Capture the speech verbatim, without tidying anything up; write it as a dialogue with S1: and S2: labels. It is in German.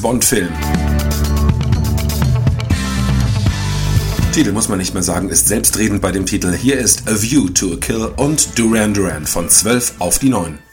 S1: Bond-Film. Titel muss man nicht mehr sagen, ist selbstredend bei dem Titel. Hier ist A View to a Kill und Duran Duran von zwölf auf die neun.